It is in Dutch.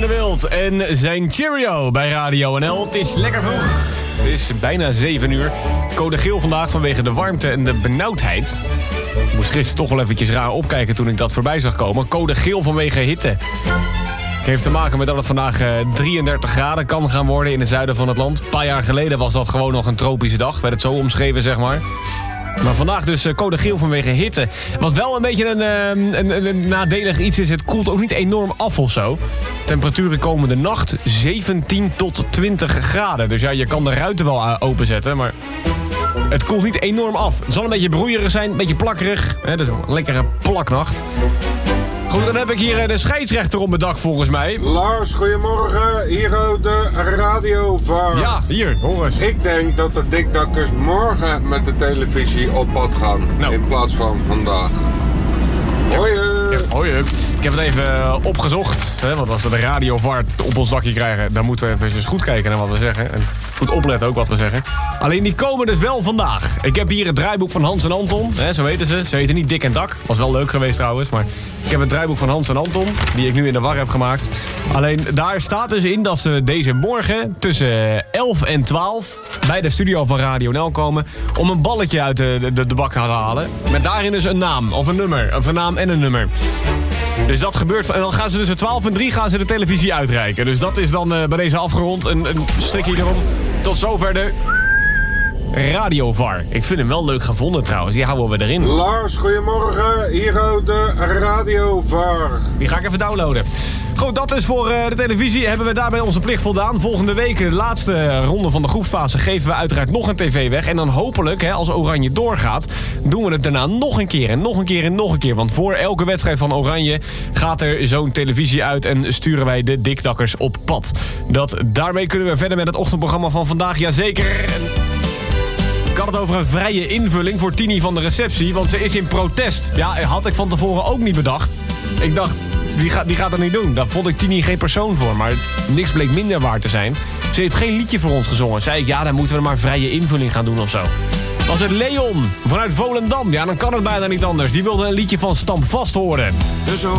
van der Wild en zijn Cheerio bij Radio NL. Het is lekker vroeg. Het is bijna 7 uur. Code geel vandaag vanwege de warmte en de benauwdheid. Ik moest gisteren toch wel eventjes raar opkijken toen ik dat voorbij zag komen. Code geel vanwege hitte. Het heeft te maken met dat het vandaag 33 graden kan gaan worden in het zuiden van het land. Een paar jaar geleden was dat gewoon nog een tropische dag. Werd het zo omschreven, zeg maar. Maar vandaag dus code geel vanwege hitte. Wat wel een beetje een nadelig iets is, het koelt ook niet enorm af of zo. Temperaturen komende nacht 17 tot 20 graden. Dus ja, je kan de ruiten wel openzetten, maar het koelt niet enorm af. Het zal een beetje broeierig zijn, een beetje plakkerig. Dus een lekkere plaknacht. Goed, dan heb ik hier de scheidsrechter op mijn dak volgens mij. Lars, goedemorgen. Hier de radiovaar. Ja, hier, hoor eens. Ik denk dat de dikdakkers morgen met de televisie op pad gaan. Nou. In plaats van vandaag. Hoi. Hoi. Ik heb het even opgezocht. Want als we de radiovaart op ons dakje krijgen, dan moeten we even goed kijken naar wat we zeggen. En goed opletten ook wat we zeggen. Alleen die komen dus wel vandaag. Ik heb hier het draaiboek van Hans en Anton. Zo weten ze. Ze heten niet Dik en Dak. Was wel leuk geweest trouwens. Maar ik heb het draaiboek van Hans en Anton, die ik nu in de war heb gemaakt. Alleen daar staat dus in dat ze deze morgen tussen 11 en 12 bij de studio van Radio NL komen om een balletje uit de bak te halen. Met daarin dus een naam of een nummer. Of een naam en een nummer. Dus dat gebeurt. En dan gaan ze tussen 12 en 3 gaan ze de televisie uitreiken. Dus dat is dan bij deze afgerond. Een strikje erom. Tot zover de radiovar. Ik vind hem wel leuk gevonden trouwens. Die houden we erin. Lars, goedemorgen. Hier de radiovaar. Die ga ik even downloaden. Goed, dat is voor de televisie. Hebben we daarbij onze plicht voldaan. Volgende week, de laatste ronde van de groepsfase, geven we uiteraard nog een tv weg. En dan hopelijk, als Oranje doorgaat, doen we het daarna nog een keer en nog een keer en nog een keer. Want voor elke wedstrijd van Oranje gaat er zo'n televisie uit en sturen wij de dikdakkers op pad. Daarmee kunnen we verder met het ochtendprogramma van vandaag. Jazeker. Ik had het over een vrije invulling voor Tini van de receptie, want ze is in protest. Ja, had ik van tevoren ook niet bedacht. Ik dacht, die gaat dat niet doen. Daar vond ik Tini geen persoon voor, maar niks bleek minder waar te zijn. Ze heeft geen liedje voor ons gezongen. Zei ik, ja, dan moeten we maar vrije invulling gaan doen of zo. Was het Leon vanuit Volendam? Ja, dan kan het bijna niet anders. Die wilde een liedje van Stam Vast horen. Dus